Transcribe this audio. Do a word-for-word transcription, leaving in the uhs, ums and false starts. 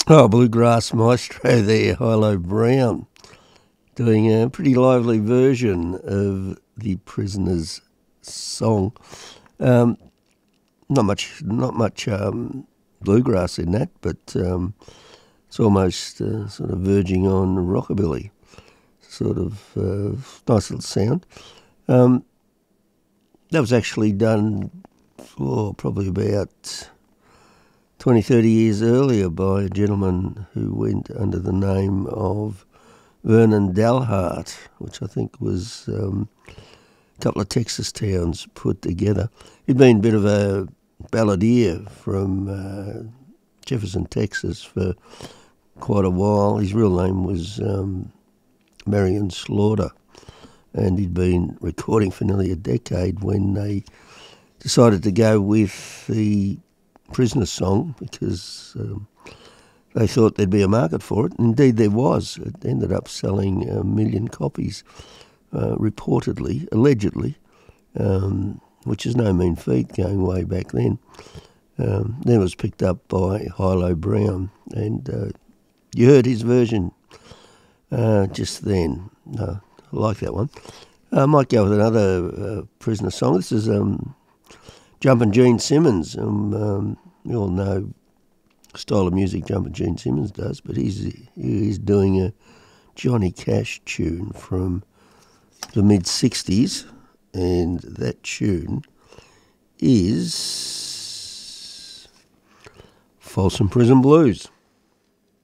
Oh, Bluegrass Maestro there, Hilo Brown, doing a pretty lively version of the Prisoner's song. Um, not much, not much um, bluegrass in that, but um, it's almost uh, sort of verging on rockabilly, sort of uh, nice little sound. Um, that was actually done, oh, probably about twenty, thirty years earlier by a gentleman who went under the name of Vernon Dalhart, which I think was um, a couple of Texas towns put together. He'd been a bit of a balladeer from uh, Jefferson, Texas for quite a while. His real name was um, Marion Slaughter, and he'd been recording for nearly a decade when they decided to go with the Prisoner song because um, they thought there'd be a market for it. Indeed, there was. It ended up selling a million copies, uh, reportedly, allegedly, um, which is no mean feat going way back then. Um, then it was picked up by Hilo Brown, and uh, you heard his version uh, just then. Uh, I like that one. I might go with another uh, Prisoner song. This is um, Jumpin' Gene Simmons. Um, um, you all know the style of music Jumpin' Gene Simmons does, but he's he's doing a Johnny Cash tune from the mid sixties, and that tune is Folsom Prison Blues.